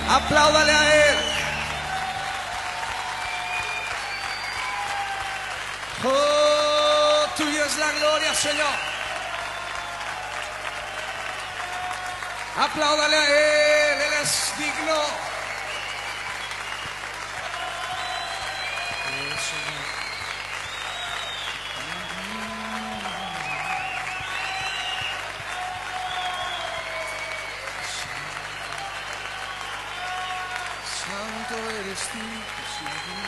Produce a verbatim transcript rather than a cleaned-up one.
Apláudale a Él. Oh, tuya es la gloria, Señor. Apláudale a Él, Él es digno. Oh, Señor. Santo eres tú, Señor.